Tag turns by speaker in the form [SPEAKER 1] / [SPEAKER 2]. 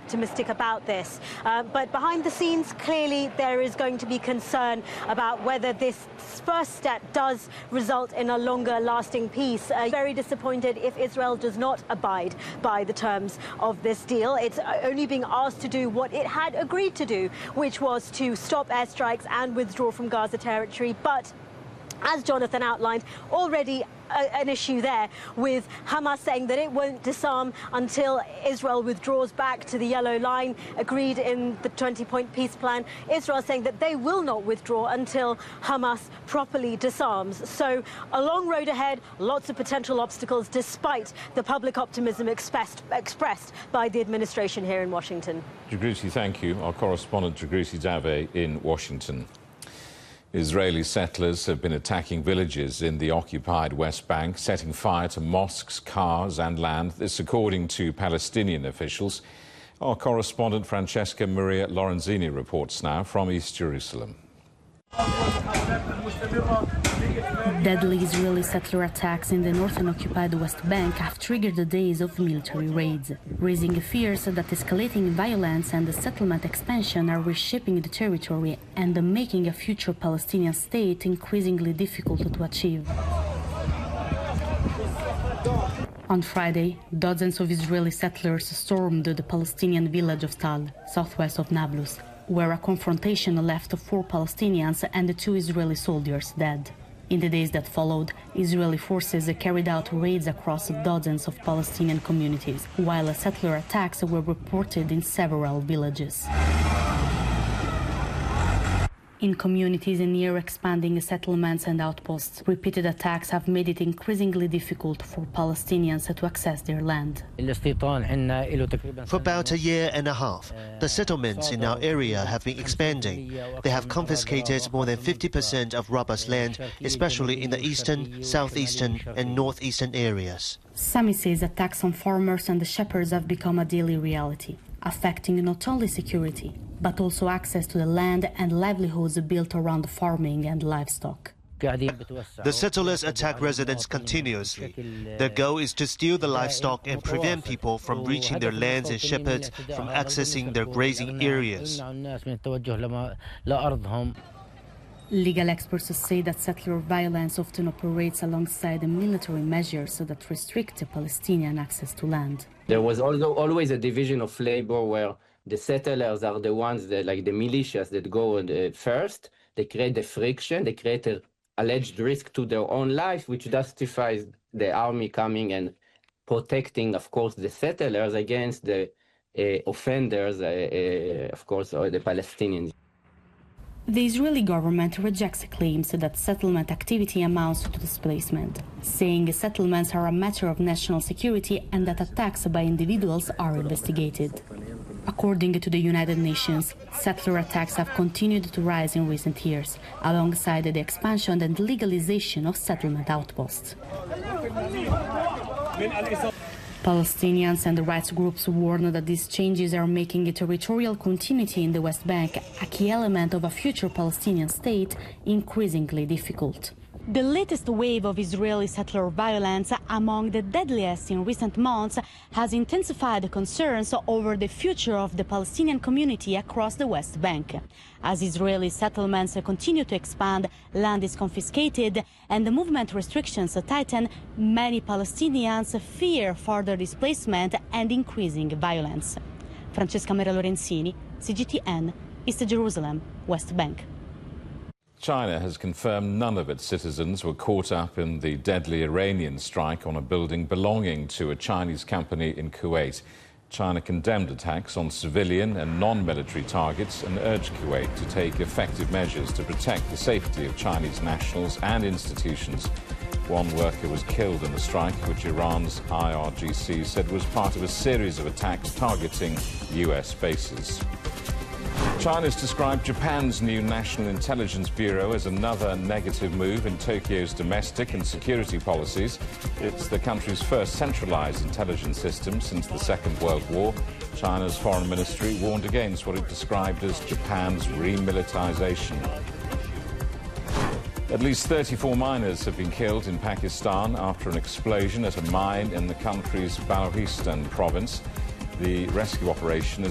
[SPEAKER 1] optimistic about this. But behind the scenes, clearly there is going to be concern about whether this first step does result in a longer-lasting peace. Very disappointed if Israel does not abide by the terms of this deal. It's only being asked to do what it had agreed to do, which was to stop airstrikes and withdraw from Gaza territory. But as Jonathan outlined, already an issue there with Hamas saying that it won't disarm until Israel withdraws back to the yellow line agreed in the 20-point peace plan. Israel saying that they will not withdraw until Hamas properly disarms. So a long road ahead, lots of potential obstacles despite the public optimism expressed by the administration here in Washington.
[SPEAKER 2] Jagruti, thank you. Our correspondent Jagruti Dave in Washington. Israeli settlers have been attacking villages in the occupied West Bank, setting fire to mosques, cars and land. This according to Palestinian officials. Our correspondent Francesca Maria Lorenzini reports now from East Jerusalem.
[SPEAKER 3] Deadly Israeli settler attacks in the northern occupied West Bank have triggered the days of military raids, raising fears that escalating violence and the settlement expansion are reshaping the territory and making a future Palestinian state increasingly difficult to achieve. On Friday, dozens of Israeli settlers stormed the Palestinian village of Tal, southwest of Nablus, where a confrontation left 4 Palestinians and 2 Israeli soldiers dead. In the days that followed, Israeli forces carried out raids across dozens of Palestinian communities, while settler attacks were reported in several villages. In communities near expanding settlements and outposts, repeated attacks have made it increasingly difficult for Palestinians to access their land.
[SPEAKER 4] For about a year and a half, the settlements in our area have been expanding. They have confiscated more than 50% of Rabbah's land, especially in the eastern, southeastern and northeastern areas.
[SPEAKER 3] Sami says attacks on farmers and shepherds have become a daily reality, affecting not only security, but also access to the land and livelihoods built around farming and livestock.
[SPEAKER 4] The settlers attack residents continuously. Their goal is to steal the livestock and prevent people from reaching their lands and shepherds from accessing their grazing areas.
[SPEAKER 3] Legal experts say that settler violence often operates alongside the military measures that restrict Palestinian access to land.
[SPEAKER 5] There was also always a division of labor where the settlers are the ones that, like the militias that go first. They create the friction, they create an alleged risk to their own life, which justifies the army coming and protecting, of course, the settlers against the offenders, of course, or the Palestinians.
[SPEAKER 3] The Israeli government rejects claims that settlement activity amounts to displacement, saying settlements are a matter of national security and that attacks by individuals are investigated. According to the United Nations, settler attacks have continued to rise in recent years, alongside the expansion and legalization of settlement outposts. Palestinians and rights groups warn that these changes are making territorial continuity in the West Bank, a key element of a future Palestinian state, increasingly difficult. The latest wave of Israeli settler violence, among the deadliest in recent months, has intensified concerns over the future of the Palestinian community across the West Bank. As Israeli settlements continue to expand, land is confiscated and the movement restrictions tighten, many Palestinians fear further displacement and increasing violence. Francesca Maria Lorenzini, CGTN, East Jerusalem, West Bank.
[SPEAKER 2] China has confirmed none of its citizens were caught up in the deadly Iranian strike on a building belonging to a Chinese company in Kuwait. China condemned attacks on civilian and non-military targets and urged Kuwait to take effective measures to protect the safety of Chinese nationals and institutions. One worker was killed in the strike, which Iran's IRGC said was part of a series of attacks targeting US bases. China's described Japan's new National Intelligence Bureau as another negative move in Tokyo's domestic and security policies. It's the country's first centralized intelligence system since the Second World War. China's foreign ministry warned against what it described as Japan's remilitarization. At least 34 miners have been killed in Pakistan after an explosion at a mine in the country's Balochistan province. The rescue operation